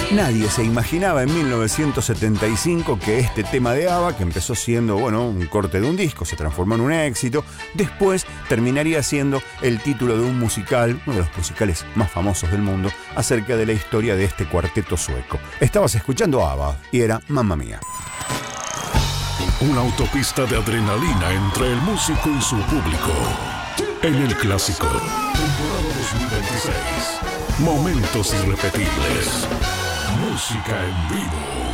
Nadie se imaginaba en 1975 que este tema de ABBA, que empezó siendo, un corte de un disco, se transformó en un éxito, después terminaría siendo el título de un musical, uno de los musicales más famosos del mundo, acerca de la historia de este cuarteto sueco. Estabas escuchando ABBA y era Mamma Mía. Una autopista de adrenalina entre el músico y su público. En el clásico, temporada 2026. Momentos irrepetibles. Música en vivo.